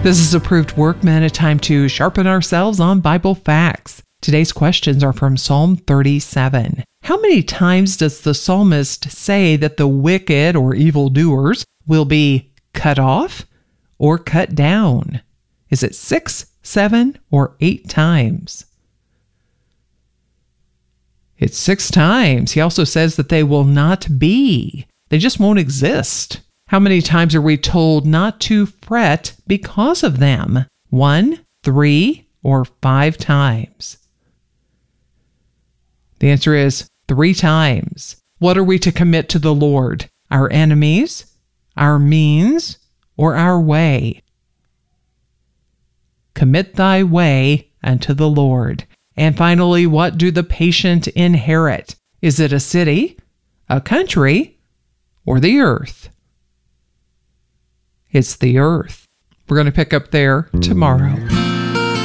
This is Approved Workmen, a time to sharpen ourselves on Bible facts. Today's questions are from Psalm 37. How many times does the psalmist say that the wicked or evildoers will be cut off or cut down? Is it 6, 7, or 8 times? It's 6 times. He also says that they will not be. They just won't exist. How many times are we told not to fret because of them? 1, 3, or 5 times? The answer is 3 times. What are we to commit to the Lord? Our enemies, our means, or our way? Commit thy way unto the Lord. And finally, what do the patient inherit? Is it a city, a country, or the earth? It's the earth. We're going to pick up there tomorrow.